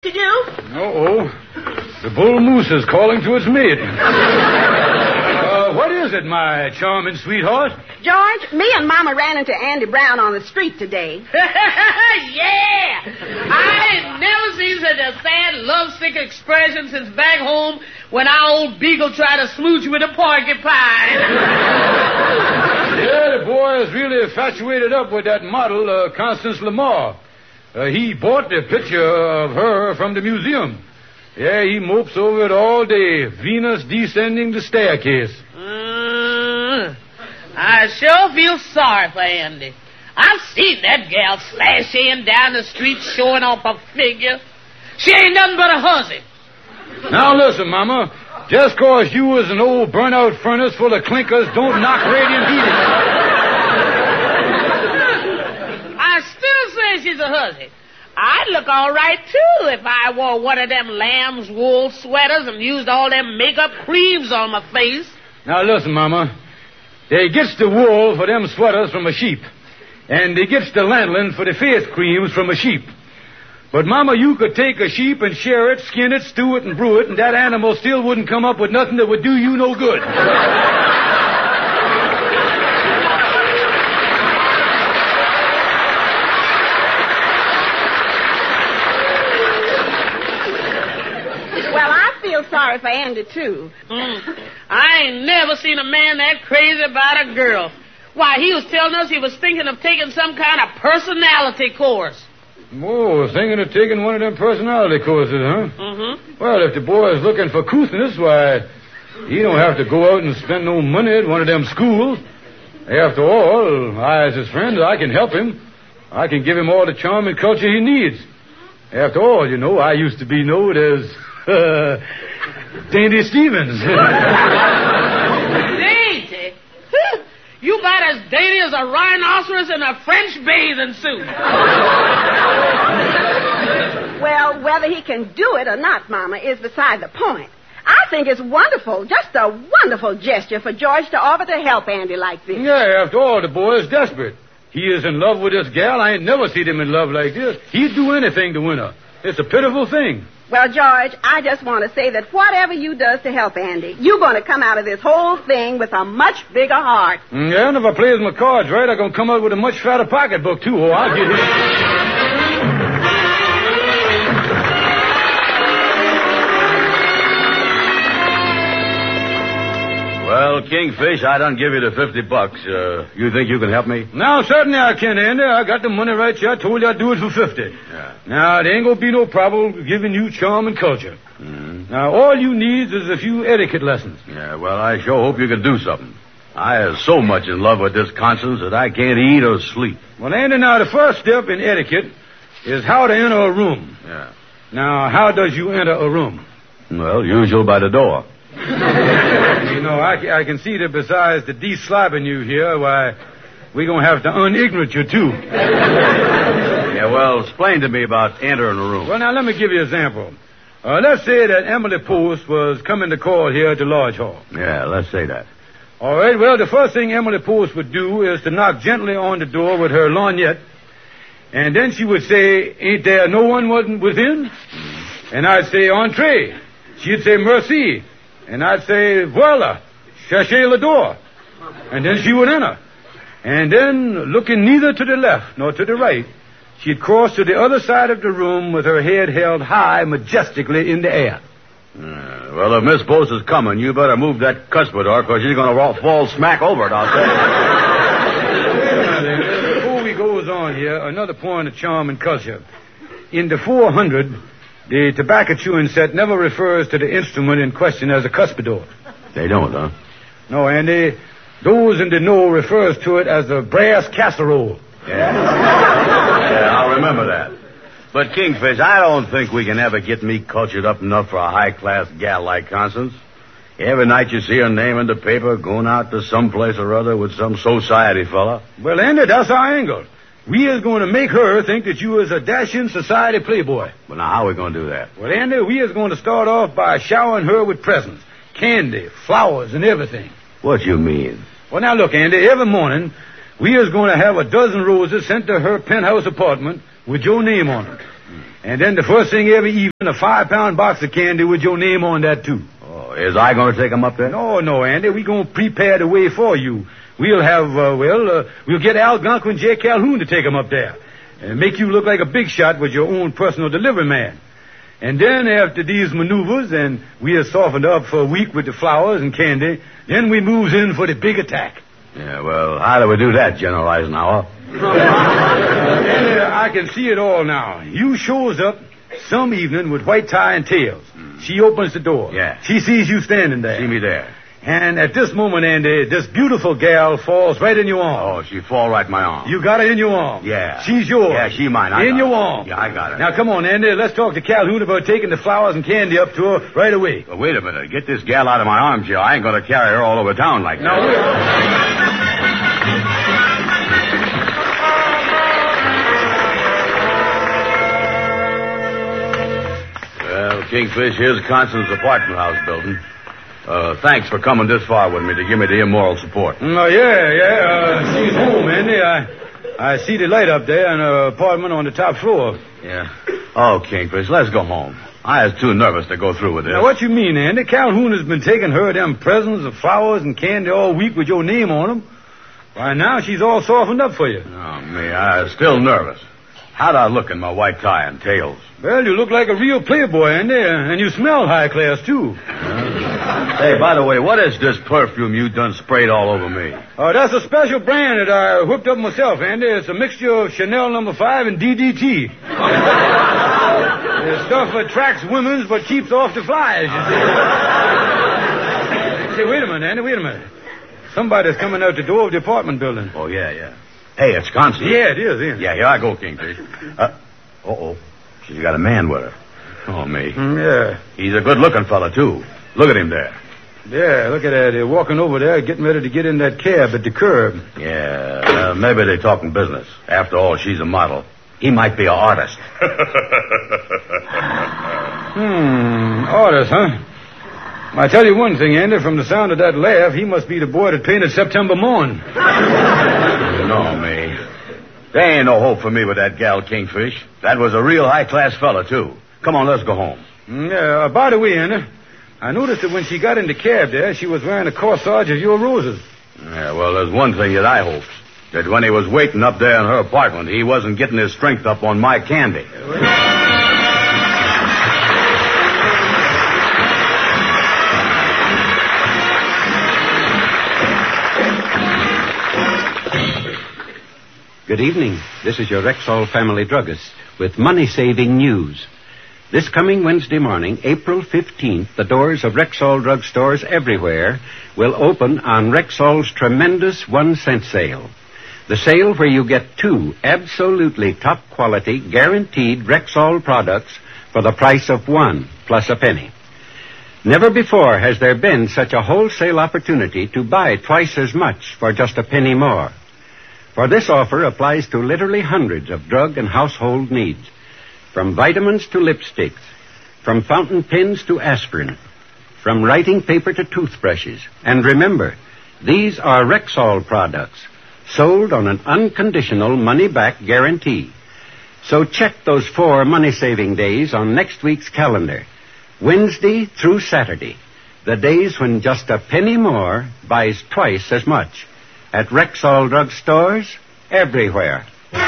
To you? Uh-oh. The bull moose is calling to its mate. What is it, my charming sweetheart? George, me and Mama ran into Andy Brown on the street today. Yeah! I ain't never seen such a sad, lovesick expression since back home when our old beagle tried to smooch with a porcupine. Yeah, the boy is really infatuated up with that model, Constance Lamar. He bought the picture of her from the museum. Yeah, he mopes over it all day. Venus descending the staircase. I sure feel sorry for Andy. I've seen that gal slashing down the street showing off her figure. She ain't nothing but a hussy. Now listen, Mama. Just 'cause you was an old burnt-out furnace full of clinkers don't knock radiant heating. I still say she's a hussy. I'd look all right, too, if I wore one of them lamb's wool sweaters and used all them makeup creams on my face. Now, listen, Mama. They gets the wool for them sweaters from a sheep. And they gets the lanolin for the face creams from a sheep. But, Mama, you could take a sheep and share it, skin it, stew it, and brew it, and that animal still wouldn't come up with nothing that would do you no good. Sorry for Andy, too. I ain't never seen a man that crazy about a girl. Why, he was telling us he was thinking of taking some kind of personality course. Oh, thinking of taking one of them personality courses, huh? Mm-hmm. Well, if the boy is looking for couthness, why, he don't have to go out and spend no money at one of them schools. After all, I, as his friend, I can help him. I can give him all the charm and culture he needs. After all, you know, I used to be known as... Dainty Stevens. Dainty? You about as dainty as a rhinoceros in a French bathing suit. Well, whether he can do it or not, Mama, is beside the point. I think it's wonderful, just a wonderful gesture for George to offer to help Andy like this. Yeah, after all, the boy is desperate. He is in love with this gal. I ain't never seen him in love like this. He'd do anything to win her. It's a pitiful thing. Well, George, I just want to say that whatever you does to help Andy, you're going to come out of this whole thing with a much bigger heart. Yeah, and if I plays my cards right, I'm going to come out with a much fatter pocketbook, too. Oh, I'll get it. Well, Kingfish, I done give you the $50. You think you can help me? Now, certainly I can, Andy. I got the money right here. I told you I'd do it for 50. Yeah. Now, there ain't gonna be no problem giving you charm and culture. Mm-hmm. Now, all you need is a few etiquette lessons. Yeah, well, I sure hope you can do something. I is so much in love with this Constance that I can't eat or sleep. Well, Andy, now, the first step in etiquette is how to enter a room. Yeah. Now, how does you enter a room? Well, usual by the door. You know, I can see that besides the de-slobbing you here, why, we're going to have to unignorate you, too. Yeah, well, explain to me about entering a room. Well, now, let me give you an example. Let's say that Emily Post was coming to call here at the Lodge Hall. Yeah, let's say that. All right, well, the first thing Emily Post would do is to knock gently on the door with her lorgnette, and then she would say, "Ain't there no one within?" And I'd say, "Entree." She'd say, "Merci." And I'd say, "Voila, cherchez le door." And then she would enter. And then, looking neither to the left nor to the right, she'd cross to the other side of the room with her head held high, majestically in the air. Well, if Miss Post is coming, you better move that cuspidor, because she's going to fall smack over it, I'll say. Before we goes on here, another point of charm and culture. In the 400... the tobacco chewing set never refers to the instrument in question as a cuspidor. They don't, huh? No, Andy. Those in the know refers to it as a brass casserole. Yeah. Yeah, I'll remember that. But, Kingfish, I don't think we can ever get me cultured up enough for a high-class gal like Constance. Every night you see her name in the paper, going out to some place or other with some society fella. Well, Andy, that's our angle. We is going to make her think that you is a dashing society playboy. Well, now, how are we going to do that? Well, Andy, we is going to start off by showering her with presents. Candy, flowers, and everything. What you mean? Well, now, look, Andy, every morning, we is going to have a dozen roses sent to her penthouse apartment with your name on them. And then the first thing every evening, a 5-pound box of candy with your name on that, too. Oh, is I going to take 'em up there? No, Andy. We're going to prepare the way for you. We'll have, we'll get Algonquin and J. Calhoun to take 'em up there. And make you look like a big shot with your own personal delivery man. And then after these maneuvers, and we are softened up for a week with the flowers and candy, then we moves in for the big attack. Yeah, well, how do we do that, General Eisenhower? And I can see it all now. You shows up some evening with white tie and tails. She opens the door. Yeah. She sees you standing there. See me there. And at this moment, Andy, this beautiful gal falls right in your arm. Oh, she fall right in my arm. You got her in your arm. Yeah. She's yours. Yeah, she mine. In your arm. Yeah, I got her. Now, come on, Andy. Let's talk to Calhoun about taking the flowers and candy up to her right away. Well, wait a minute. Get this gal out of my arms, Joe. I ain't going to carry her all over town like that. Well, Kingfish, here's Constance's apartment house building. Thanks for coming this far with me to give me the immoral support. Oh, yeah. She's home, Andy. I see the light up there in her apartment on the top floor. Yeah. Oh, Kingfish, let's go home. I was too nervous to go through with this. Now, what you mean, Andy? Calhoun has been taking her them presents of flowers and candy all week with your name on them. Why, now she's all softened up for you. Oh, me, I was still nervous. How'd I look in my white tie and tails? Well, you look like a real playboy, Andy, and you smell high class, too. Hey, by the way, what is this perfume you done sprayed all over me? Oh, that's a special brand that I whipped up myself, Andy. It's a mixture of Chanel No. 5 and DDT. The stuff attracts women but keeps off the flies, you see. Say, wait a minute, Andy, wait a minute. Somebody's coming out the door of the apartment building. Oh, yeah. Hey, it's Constance. Yeah, it is, yeah. Yeah, here I go, Kingfish. Uh-oh. She's got a man with her. Oh, me. Yeah. He's a good-looking fella, too. Look at him there. Yeah, look at that. They're walking over there, getting ready to get in that cab at the curb. Yeah, maybe they're talking business. After all, she's a model. He might be an artist. Artist, huh? I tell you one thing, Andy, from the sound of that laugh, he must be the boy that painted September Morn. No, me. There ain't no hope for me with that gal, Kingfish. That was a real high-class fella, too. Come on, let's go home. Yeah, by the way, Andy, I noticed that when she got in the cab there, she was wearing a corsage of your roses. Yeah, well, there's one thing that I hoped. That when he was waiting up there in her apartment, he wasn't getting his strength up on my candy. Good evening. This is your Rexall family druggist with money-saving news. This coming Wednesday morning, April 15th, the doors of Rexall drugstores everywhere will open on Rexall's tremendous 1-cent sale. The sale where you get 2 absolutely top-quality, guaranteed Rexall products for the price of 1 plus a penny. Never before has there been such a wholesale opportunity to buy twice as much for just a penny more. For this offer applies to literally hundreds of drug and household needs, from vitamins to lipsticks, from fountain pens to aspirin, from writing paper to toothbrushes. And remember, these are Rexall products, sold on an unconditional money-back guarantee. So check those 4 money-saving days on next week's calendar, Wednesday through Saturday, the days when just a penny more buys twice as much. At Rexall drugstores, everywhere.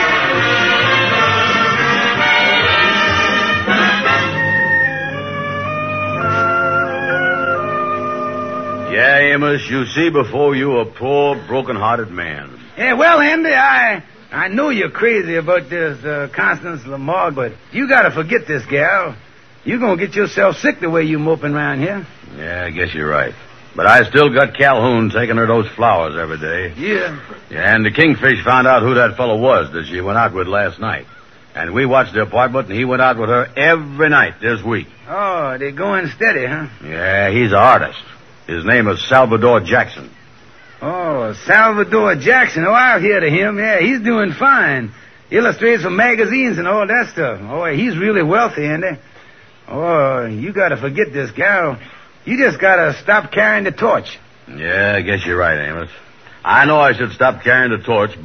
Yeah, Amos, you see before you a poor, broken-hearted man. Yeah, well, Andy, I know you're crazy about this Constance Lamar, but you gotta forget this gal. You're gonna get yourself sick the way you moping around here. Yeah, I guess you're right. But I still got Calhoun taking her those flowers every day. Yeah. Yeah, and the Kingfish found out who that fellow was that she went out with last night. And we watched the apartment, and he went out with her every night this week. Oh, they're going steady, huh? Yeah, he's an artist. His name is Salvador Jackson. Oh, Salvador Jackson. Oh, I've heard of him. Yeah, he's doing fine. Illustrates for magazines and all that stuff. Oh, he's really wealthy, Andy. Oh, you gotta forget this gal. You just gotta stop carrying the torch. Yeah, I guess you're right, Amos. I know I should stop carrying the torch, but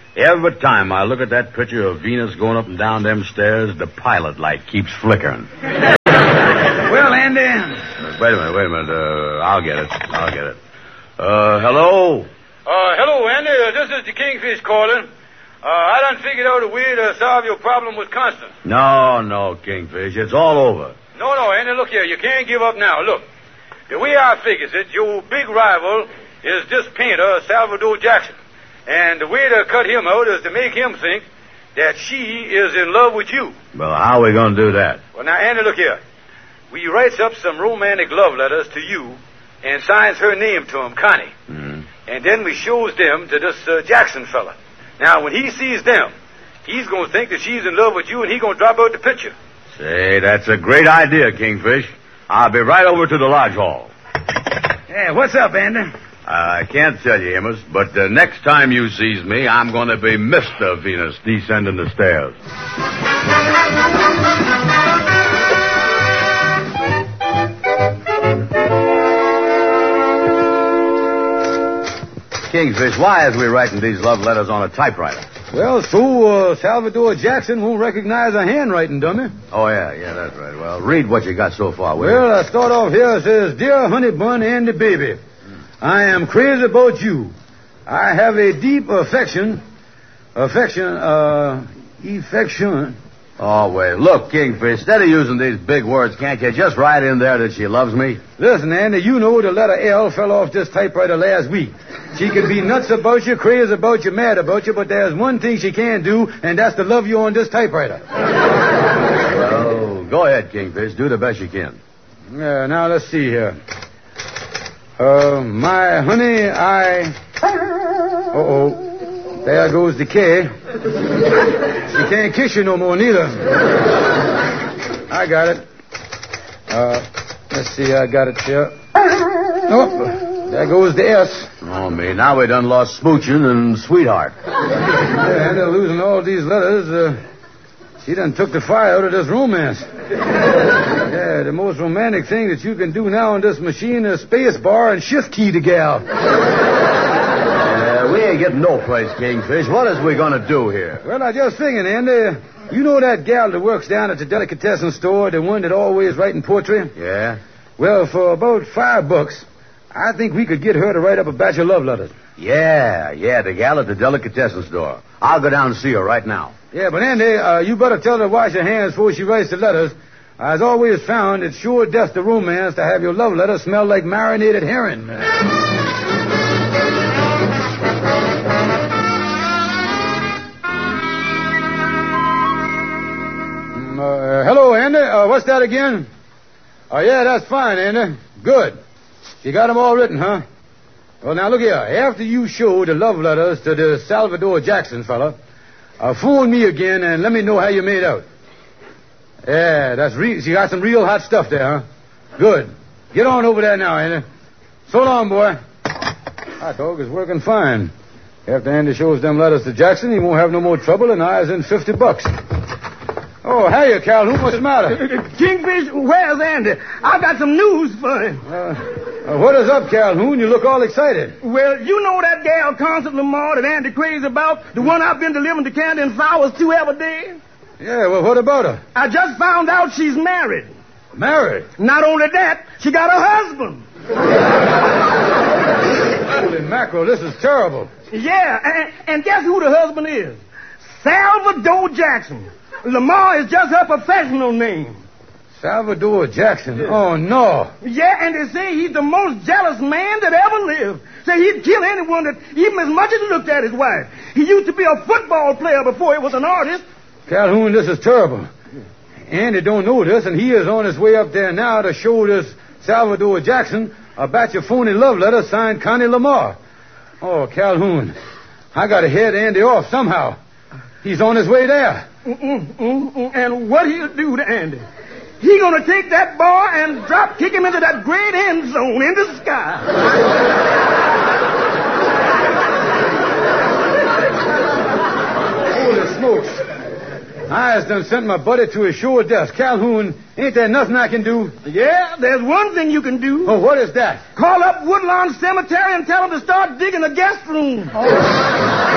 Every time I look at that picture of Venus going up and down them stairs, the pilot light keeps flickering. Well, Andy. Wait a minute. I'll get it. Hello? Hello, Andy. This is the Kingfish calling. I done figured out a way to solve your problem with Constance. No, Kingfish. It's all over. No, Andy, look here. You can't give up now. Look, the way I figures it, your big rival is this painter, Salvador Jackson. And the way to cut him out is to make him think that she is in love with you. Well, how are we going to do that? Well, now, Andy, look here. We writes up some romantic love letters to you and signs her name to him, Connie. Mm-hmm. And then we shows them to this Jackson fella. Now, when he sees them, he's going to think that she's in love with you, and he's going to drop out the picture. Say, that's a great idea, Kingfish. I'll be right over to the lodge hall. Yeah, what's up, Andy? I can't tell you, Amos, but the next time you sees me, I'm going to be Mr. Venus descending the stairs. Kingfish, why is we writing these love letters on a typewriter? Well, so Salvador Jackson won't recognize a handwriting, dummy. Oh, yeah, that's right. Well, read what you got so far, will you? Well, I start off here. It says, Dear Honey Bun Andy Baby, I am crazy about you. I have a deep affection. Oh, wait. Look, Kingfish, instead of using these big words, can't you just write in there that she loves me? Listen, Andy, you know the letter L fell off this typewriter last week. She can be nuts about you, crazy about you, mad about you, but there's one thing she can't do, and that's to love you on this typewriter. Well, go ahead, Kingfish. Do the best you can. Yeah, now let's see here. My honey, Uh-oh. There goes the K. She can't kiss you no more, neither. I got it. Let's see, I got it here. Oh, there goes the S. Oh, me. Now we done lost smooching and sweetheart. Yeah, and losing all these letters, she done took the fire out of this romance. Yeah, the most romantic thing that you can do now on this machine is space bar and shift key the gal. We ain't getting no place, Kingfish. What is we going to do here? Well, I just thinking, Andy, you know that gal that works down at the delicatessen store, the one that always writing poetry? Yeah? Well, for about $5, I think we could get her to write up a batch of love letters. Yeah, the gal at the delicatessen store. I'll go down and see her right now. Yeah, but Andy, you better tell her to wash her hands before she writes the letters. I've always found it's sure death to romance to have your love letter smell like marinated herring. Hello, Andy. What's that again? Oh, yeah, that's fine, Andy. Good. You got them all written, huh? Well, now, look here. After you show the love letters to the Salvador Jackson fella, phone me again and let me know how you made out. Yeah, that's you got some real hot stuff there, huh? Good. Get on over there now, Andy. So long, boy. Hot dog is working fine. After Andy shows them letters to Jackson, he won't have no more trouble, and I is in $50. Oh, hiya, Calhoun. What's the matter? Kingfish, where's Andy? I got some news for him. What is up, Calhoun? You look all excited. Well, you know that gal, Constance Lamar, that Andy crazy about? The one I've been delivering the candy and flowers to every day? Yeah, well, what about her? I just found out she's married. Married? Not only that, she got a husband. Holy mackerel, this is terrible. Yeah, and guess who the husband is? Salvador Jackson. Lamar is just her professional name. Salvador Jackson? Oh, no. Yeah, and they say he's the most jealous man that ever lived. Say he'd kill anyone that even as much as looked at his wife. He used to be a football player before he was an artist. Calhoun, this is terrible. Andy don't know this, and he is on his way up there now to show this Salvador Jackson a batch of phony love letters signed Connie Lamar. Oh, Calhoun, I got to head Andy off somehow. He's on his way there. And what he'll do to Andy? He gonna take that boy and drop kick him into that great end zone in the sky. Holy smokes. I just done sent my buddy to his sure death. Calhoun, ain't there nothing I can do? Yeah, there's one thing you can do. Oh, what is that? Call up Woodlawn Cemetery and tell them to start digging a guest room. Oh.